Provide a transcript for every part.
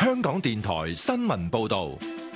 香港電台新聞報道。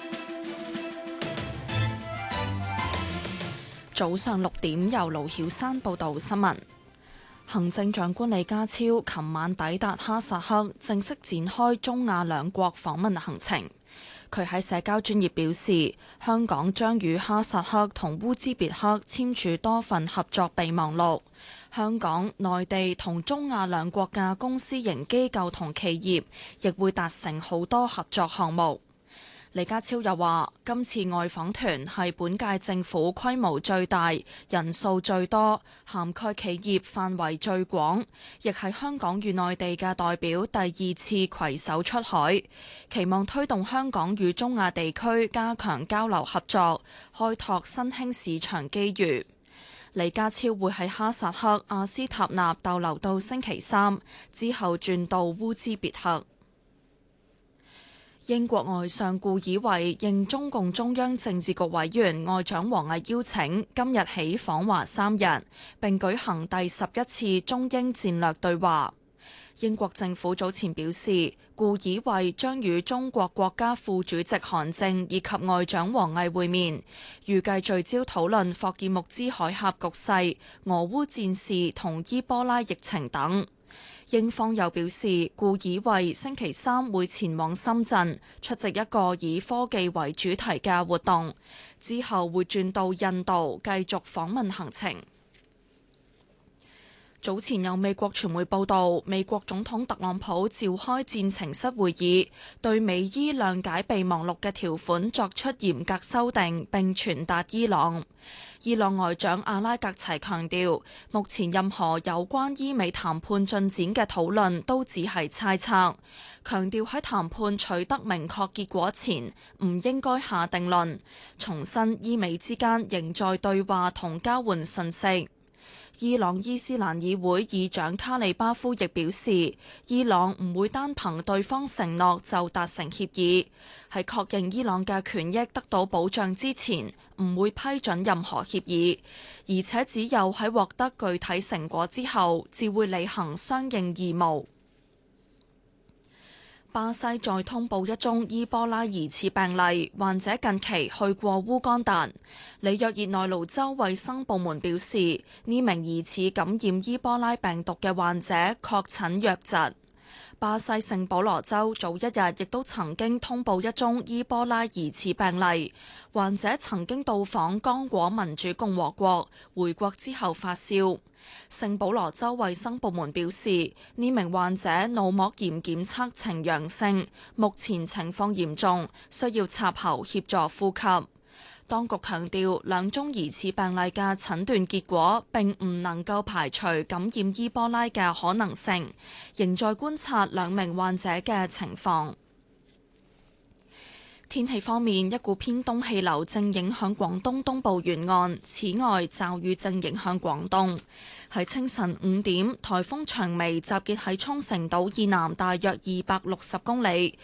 早上6點，由盧曉珊報道新聞。行政長官李家超琴晚抵達哈薩克，正式展開中亞兩國訪問行程。佢喺社交專頁表示，香港將與哈薩克同烏茲別克簽署多份合作備忘錄。香港、內地同中亞兩國嘅公私營機構同企業亦會達成好多合作項目。李家超又話，今次外訪團係本屆政府規模最大、人數最多、涵蓋企業範圍最廣，亦係香港與內地嘅代表第2次攜手出海，期望推動香港與中亞地區加強交流合作，開拓新興市場機遇。李家超會喺哈薩克阿斯塔納逗留到星期3，之後轉到烏茲別克。英國外相顧以為應中共中央政治局委員外長王毅邀請，今日起訪華3日，並舉行第11次中英戰略對話。英國政府早前表示，顧以為將與中國國家副主席韓正以及外長王毅會面，預計聚焦討論霍爾木茲海峽局勢、俄烏戰事同伊波拉疫情等。英方又表示，顧以為星期3會前往深圳出席一個以科技為主題嘅活動，之後會轉到印度繼續訪問行程。早前有美國傳媒報道，美國總統特朗普召開戰情室會議，對美伊諒解備忘錄嘅條款作出嚴格修訂，並傳達伊朗。伊朗外長阿拉格齊強調，目前任何有關伊美談判進展嘅討論都只係猜測，強調喺談判取得明確結果前，唔應該下定論，重申伊美之間仍在對話同交換信息。伊朗伊斯蘭議會議長卡里巴夫亦表示，伊朗唔會單憑對方承諾就達成協議，喺確認伊朗嘅權益得到保障之前，唔會批准任何協議，而且只有喺獲得具體成果之後，至會履行相應義務。巴西再通報一宗伊波拉疑似病例，患者近期去過烏干達。里約熱內盧州衛生部門表示，呢名疑似感染伊波拉病毒嘅患者確診瘧疾。巴西聖保羅州早一日亦都曾經通報一宗伊波拉疑似病例，患者曾經到訪剛果民主共和國，回國之後發燒。聖保羅州衛生部門表示，呢名患者腦膜炎檢測呈陽性，目前情況嚴重，需要插喉協助呼吸。當局強調，兩宗疑似病例嘅診斷結果並唔能夠排除感染伊波拉嘅可能性，仍在觀察兩名患者嘅情況。天氣方面，一股偏東氣流正影響廣東東部沿岸，此外驟雨正影響廣東。喺清晨5點，颱風長眉集結喺沖繩島以南大約260公里，